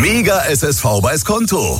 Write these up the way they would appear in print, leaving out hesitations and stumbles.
Mega SSV bei Skonto.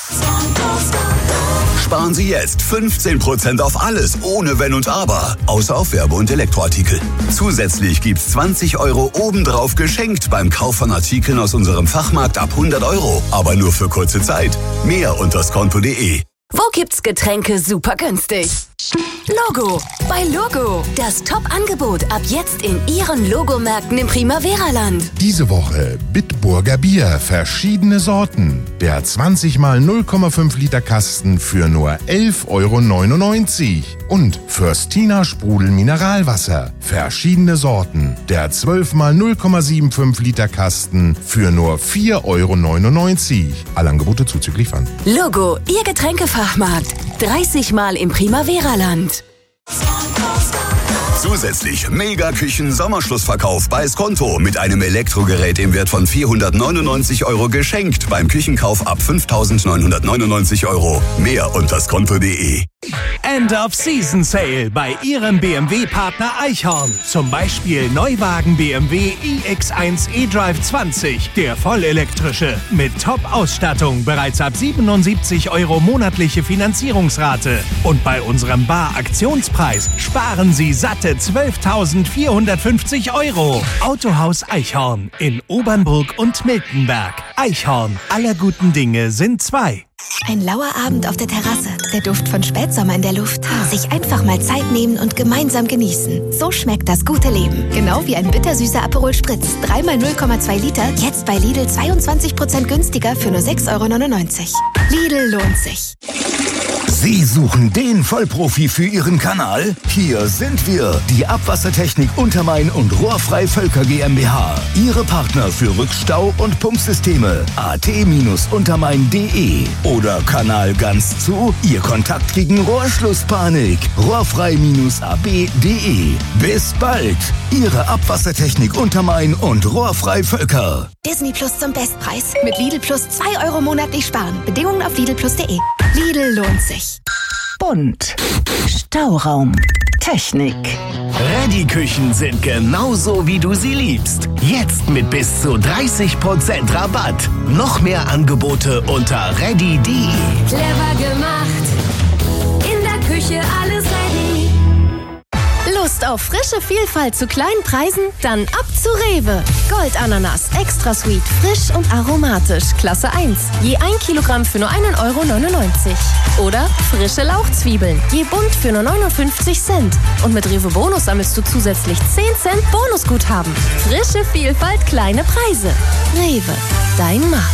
Sparen Sie jetzt 15% auf alles, ohne Wenn und Aber. Außer auf Werbe- und Elektroartikel. Zusätzlich gibt's 20 € obendrauf geschenkt beim Kauf von Artikeln aus unserem Fachmarkt ab 100 €. Aber nur für kurze Zeit. Mehr unter skonto.de. Wo gibt's Getränke super günstig? Logo. Bei Logo. Das Top-Angebot ab jetzt in Ihren Logomärkten im Primavera-Land. Diese Woche Bitburger Bier, verschiedene Sorten. Der 20 x 0,5 Liter Kasten für nur 11,99 €. Und Fürstina Sprudel Mineralwasser, verschiedene Sorten. Der 12 x 0,75 Liter Kasten für nur 4,99 €. Alle Angebote zuzüglich Pfand. Logo, Ihr Getränkefachmarkt. 30 Mal im Primavera-Land. Zusätzlich Mega-Küchen-Sommerschlussverkauf bei Skonto mit einem Elektrogerät im Wert von 499 € geschenkt beim Küchenkauf ab 5.999 €. Mehr unter skonto.de. End of Season Sale bei Ihrem BMW-Partner Eichhorn. Zum Beispiel Neuwagen BMW iX1 eDrive 20, der vollelektrische. Mit Top-Ausstattung bereits ab 77 € monatliche Finanzierungsrate. Und bei unserem Bar-Aktionspreis sparen Sie satte 12.450 €. Autohaus Eichhorn in Obernburg und Miltenberg. Eichhorn, aller guten Dinge sind zwei. Ein lauer Abend auf der Terrasse, der Duft von Spätsommer in der Luft. Sich einfach mal Zeit nehmen und gemeinsam genießen. So schmeckt das gute Leben. Genau wie ein bittersüßer Aperol Spritz. 3 x 0,2 Liter, jetzt bei Lidl 22% günstiger für nur 6,99 €. Lidl lohnt sich. Sie suchen den Vollprofi für Ihren Kanal? Hier sind wir, die Abwassertechnik Untermain und Rohrfrei Völker GmbH. Ihre Partner für Rückstau- und Pumpsysteme. at-untermain.de oder Kanal ganz zu. Ihr Kontakt gegen Rohrschlusspanik. Rohrfrei-ab.de. Bis bald. Ihre Abwassertechnik Untermain und Rohrfrei Völker. Disney Plus zum Bestpreis. Mit Lidl Plus 2 € monatlich sparen. Bedingungen auf lidlplus.de. Lidl lohnt sich. Bunt. Stauraum. Technik. Ready-Küchen sind genauso, wie du sie liebst. Jetzt mit bis zu 30% Rabatt. Noch mehr Angebote unter ready.de. Clever gemacht. In der Küche alles ready. Lust auf frische Vielfalt zu kleinen Preisen? Dann ab zu Rewe. Goldananas, extra sweet, frisch und aromatisch, Klasse 1. Je 1 Kilogramm für nur 1,99 €. Oder frische Lauchzwiebeln, je bunt für nur 59 Cent. Und mit Rewe Bonus sammelst du zusätzlich 10 Cent Bonusguthaben. Frische Vielfalt, kleine Preise. Rewe, dein Markt.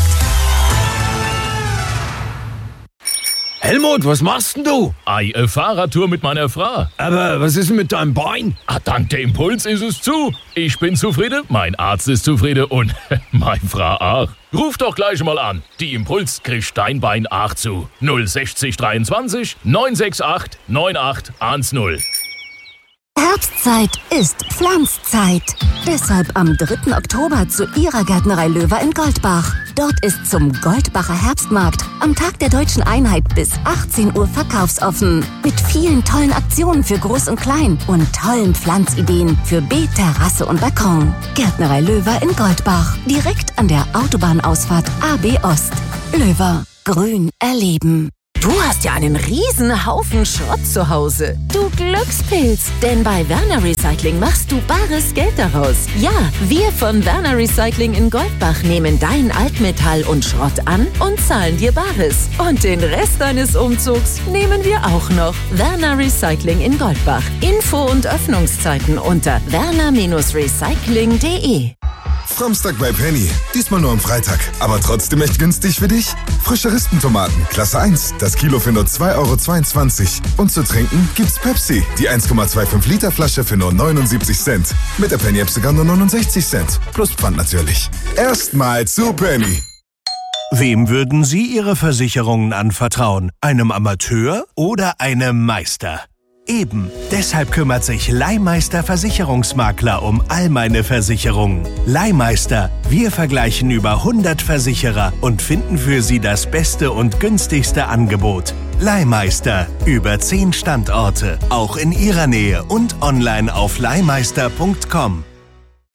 Helmut, was machst denn du? Fahrradtour mit meiner Frau. Aber was ist denn mit deinem Bein? Dank der Impuls ist es zu. Ich bin zufrieden, mein Arzt ist zufrieden und meine Frau auch. Ruf doch gleich mal an. Die Impuls kriegt dein Bein auch zu. 060 23 968 9810. Herbstzeit ist Pflanzzeit. Deshalb am 3. Oktober zu Ihrer Gärtnerei Löwer in Goldbach. Dort ist zum Goldbacher Herbstmarkt am Tag der Deutschen Einheit bis 18 Uhr verkaufsoffen. Mit vielen tollen Aktionen für Groß und Klein und tollen Pflanzideen für Beet, Terrasse und Balkon. Gärtnerei Löwer in Goldbach. Direkt an der Autobahnausfahrt AB Ost. Löwer. Grün erleben. Du hast ja einen riesen Haufen Schrott zu Hause. Du Glückspilz. Denn bei Werner Recycling machst du bares Geld daraus. Ja, wir von Werner Recycling in Goldbach nehmen dein Altmetall und Schrott an und zahlen dir Bares. Und den Rest deines Umzugs nehmen wir auch noch. Werner Recycling in Goldbach. Info und Öffnungszeiten unter werner-recycling.de. Samstag bei Penny. Diesmal nur am Freitag. Aber trotzdem echt günstig für dich? Frische Rispentomaten, Klasse 1. Das Kilo für nur 2,22 €. Und zu trinken gibt's Pepsi. Die 1,25 Liter Flasche für nur 79 Cent. Mit der Penny-App sogar nur 69 Cent. Plus Pfand natürlich. Erstmal zu Penny. Wem würden Sie Ihre Versicherungen anvertrauen? Einem Amateur oder einem Meister? Eben, deshalb kümmert sich Leihmeister Versicherungsmakler um all meine Versicherungen. Leihmeister, wir vergleichen über 100 Versicherer und finden für Sie das beste und günstigste Angebot. Leihmeister, über 10 Standorte, auch in Ihrer Nähe und online auf leihmeister.com.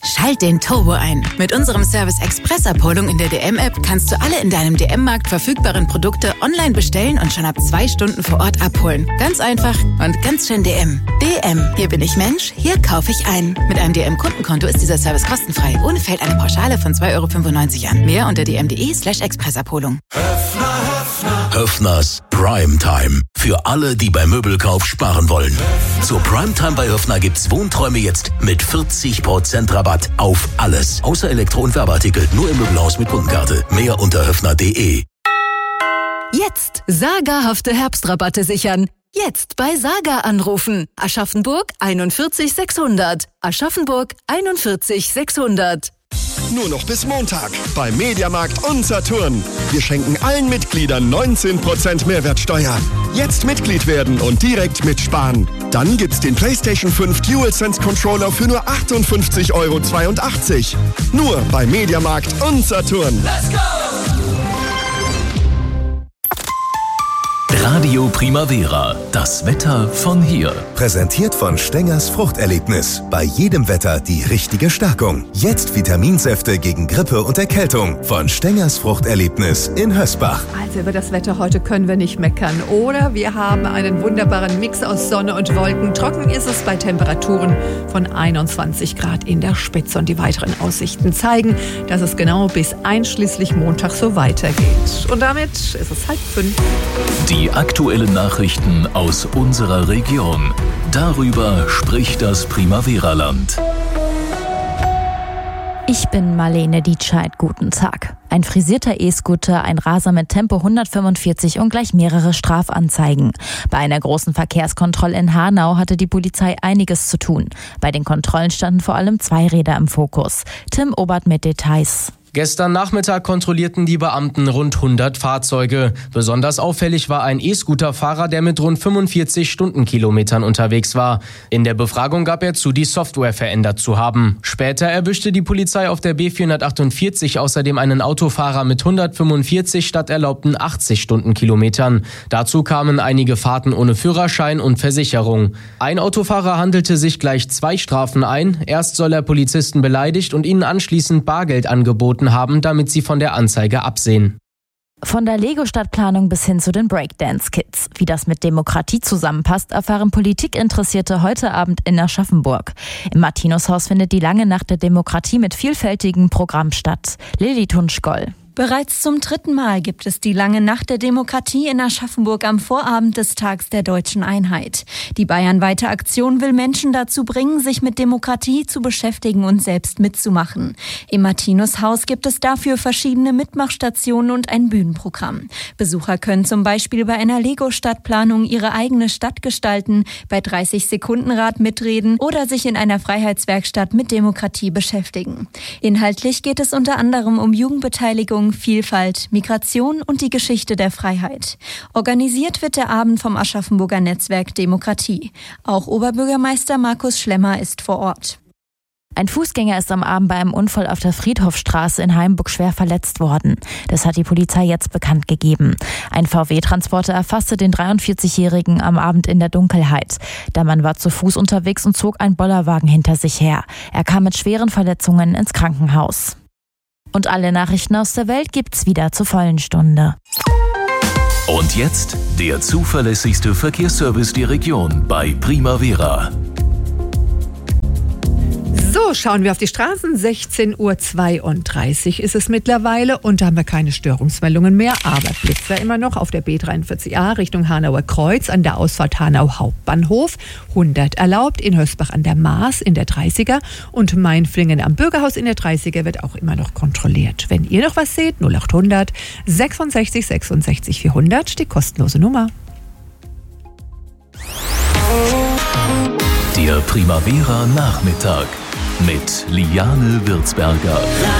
Schalt den Turbo ein. Mit unserem Service Express-Abholung in der DM-App kannst du alle in deinem DM-Markt verfügbaren Produkte online bestellen und schon ab 2 Stunden vor Ort abholen. Ganz einfach und ganz schön DM. DM, hier bin ich Mensch, hier kaufe ich ein. Mit einem DM-Kundenkonto ist dieser Service kostenfrei. Ohne fällt eine Pauschale von 2,95 € an. Mehr unter dm.de/Expressabholung. Höffners Primetime. Für alle, die beim Möbelkauf sparen wollen. Zur Primetime bei Höffner gibt's Wohnträume jetzt mit 40% Rabatt auf alles. Außer Elektro- und Werbeartikel. Nur im Möbelhaus mit Kundenkarte. Mehr unter höffner.de. Jetzt sagerhafte Herbstrabatte sichern. Jetzt bei Saga anrufen. Aschaffenburg 41 600. Aschaffenburg 41 600. Nur noch bis Montag beim Mediamarkt und Saturn. Wir schenken allen Mitgliedern 19% Mehrwertsteuer. Jetzt Mitglied werden und direkt mitsparen. Dann gibt's den PlayStation 5 DualSense Controller für nur 58,82 €. Nur bei Mediamarkt und Saturn. Let's go! Radio Primavera, das Wetter von hier. Präsentiert von Stengers Fruchterlebnis. Bei jedem Wetter die richtige Stärkung. Jetzt Vitaminsäfte gegen Grippe und Erkältung von Stengers Fruchterlebnis in Hösbach. Also über das Wetter heute können wir nicht meckern, oder? Wir haben einen wunderbaren Mix aus Sonne und Wolken. Trocken ist es bei Temperaturen von 21 Grad in der Spitze. Und die weiteren Aussichten zeigen, dass es genau bis einschließlich Montag so weitergeht. Und damit ist es 4:30. Die aktuellen Nachrichten aus unserer Region. Darüber spricht das Primavera-Land. Ich bin Marlene Dietscheid. Guten Tag. Ein frisierter E-Scooter, ein Raser mit Tempo 145 und gleich mehrere Strafanzeigen. Bei einer großen Verkehrskontrolle in Hanau hatte die Polizei einiges zu tun. Bei den Kontrollen standen vor allem Zweiräder im Fokus. Tim Obert mit Details. Gestern Nachmittag kontrollierten die Beamten rund 100 Fahrzeuge. Besonders auffällig war ein E-Scooter-Fahrer, der mit rund 45 Stundenkilometern unterwegs war. In der Befragung gab er zu, die Software verändert zu haben. Später erwischte die Polizei auf der B448 außerdem einen Autofahrer mit 145 statt erlaubten 80 Stundenkilometern. Dazu kamen einige Fahrten ohne Führerschein und Versicherung. Ein Autofahrer handelte sich gleich 2 Strafen ein. Erst soll er Polizisten beleidigt und ihnen anschließend Bargeld angeboten haben, damit sie von der Anzeige absehen. Von der Lego-Stadtplanung bis hin zu den Breakdance-Kids. Wie das mit Demokratie zusammenpasst, erfahren Politikinteressierte heute Abend in Aschaffenburg. Im Martinushaus findet die lange Nacht der Demokratie mit vielfältigem Programm statt. Lilly Tunschgoll. Bereits zum 3. Mal gibt es die lange Nacht der Demokratie in Aschaffenburg am Vorabend des Tags der Deutschen Einheit. Die bayernweite Aktion will Menschen dazu bringen, sich mit Demokratie zu beschäftigen und selbst mitzumachen. Im Martinushaus gibt es dafür verschiedene Mitmachstationen und ein Bühnenprogramm. Besucher können zum Beispiel bei einer Lego-Stadtplanung ihre eigene Stadt gestalten, bei 30-Sekunden-Rad mitreden oder sich in einer Freiheitswerkstatt mit Demokratie beschäftigen. Inhaltlich geht es unter anderem um Jugendbeteiligung, Vielfalt, Migration und die Geschichte der Freiheit. Organisiert wird der Abend vom Aschaffenburger Netzwerk Demokratie. Auch Oberbürgermeister Markus Schlemmer ist vor Ort. Ein Fußgänger ist am Abend bei einem Unfall auf der Friedhofstraße in Haimburg schwer verletzt worden. Das hat die Polizei jetzt bekannt gegeben. Ein VW-Transporter erfasste den 43-Jährigen am Abend in der Dunkelheit. Der Mann war zu Fuß unterwegs und zog einen Bollerwagen hinter sich her. Er kam mit schweren Verletzungen ins Krankenhaus. Und alle Nachrichten aus der Welt gibt's wieder zur vollen Stunde. Und jetzt der zuverlässigste Verkehrsservice der Region bei Primavera. So, schauen wir auf die Straßen. 16:32 Uhr ist es mittlerweile und da haben wir keine Störungsmeldungen mehr. Aber Blitzer immer noch auf der B43a Richtung Hanauer Kreuz an der Ausfahrt Hanau Hauptbahnhof. 100 erlaubt, in Hösbach an der Maas in der 30er und Mainflingen am Bürgerhaus in der 30er wird auch immer noch kontrolliert. Wenn ihr noch was seht, 0800 66 66 400, die kostenlose Nummer. Der Primavera Nachmittag mit Liane Würzberger.